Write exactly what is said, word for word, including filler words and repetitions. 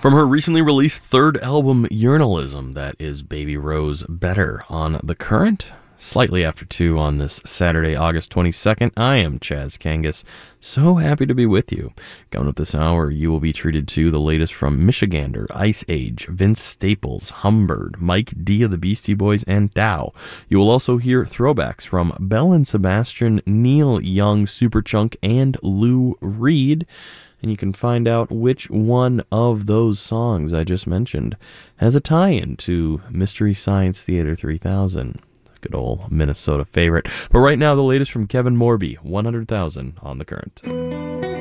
From her recently released third album, Urinalism, that is Baby Rose Better on The Current. Slightly after two on this Saturday, August twenty-second, I am Chaz Kangas. So happy to be with you. Coming up this hour, you will be treated to the latest from Michigander, Ice Age, Vince Staples, Humbird, Mike D of the Beastie Boys, and Dow. You will also hear throwbacks from Belle and Sebastian, Neil Young, Superchunk, and Lou Reed. And you can find out which one of those songs I just mentioned has a tie-in to Mystery Science Theater three thousand. Good old Minnesota favorite. But right now, the latest from Kevin Morby, one hundred thousand on The Current.